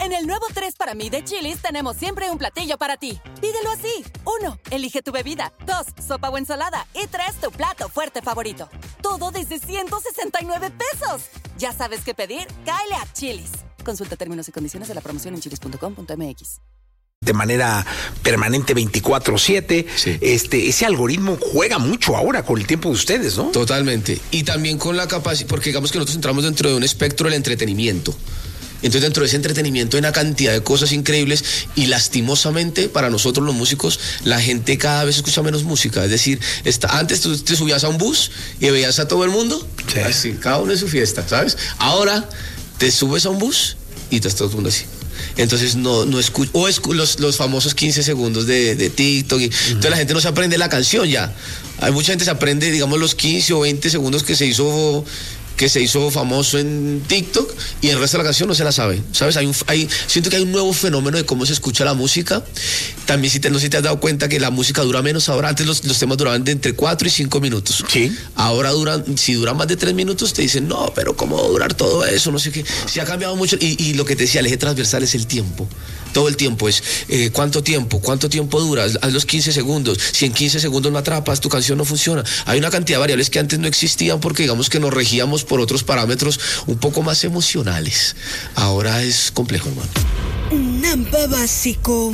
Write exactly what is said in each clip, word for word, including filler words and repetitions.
En el nuevo tres para mí de Chili's tenemos siempre un platillo para ti. Pídelo así. Uno, elige tu bebida. Dos, sopa o ensalada. Y tres, tu plato fuerte favorito. Todo desde ciento sesenta y nueve pesos. Ya sabes qué pedir, cáele a Chili's. Consulta términos y condiciones de la promoción en chilis punto com punto m x. De manera permanente veinticuatro siete, sí. este, ese algoritmo juega mucho ahora con el tiempo de ustedes, ¿no? Totalmente. Y también con la capacidad, porque digamos que nosotros entramos dentro de un espectro del entretenimiento. Entonces dentro de ese entretenimiento hay una cantidad de cosas increíbles y lastimosamente para nosotros los músicos la gente cada vez escucha menos música. Es decir, está, antes tú te subías a un bus y veías a todo el mundo, sí. así, cada uno en su fiesta, ¿sabes? Ahora te subes a un bus y te está todo el mundo así. Entonces no, no escucho, o escu- los, los famosos quince segundos de, de TikTok, y, uh-huh. entonces la gente no se aprende la canción ya. Hay mucha gente que se aprende, digamos, los quince o veinte segundos que se hizo que se hizo famoso en TikTok y el resto de la canción no se la sabe, ¿sabes? Hay un, hay, siento que hay un nuevo fenómeno de cómo se escucha la música. También si te, no sé si te has dado cuenta que la música dura menos ahora. Antes los, los temas duraban de entre cuatro y cinco minutos. Sí. Ahora duran, si dura más de tres minutos te dicen, no, pero ¿cómo va a durar todo eso? No sé qué. Se ha cambiado mucho y, y lo que te decía, el eje transversal es el tiempo. Todo el tiempo es, eh, ¿cuánto tiempo? ¿Cuánto tiempo dura? Haz los quince segundos. Si en quince segundos no atrapas, tu canción no funciona. Hay una cantidad de variables que antes no existían porque digamos que nos regíamos por otros parámetros un poco más emocionales. Ahora es complejo, hermano. Nampa básico.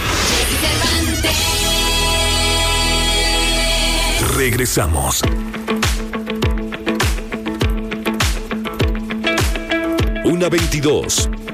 Regresamos. Una veintidós.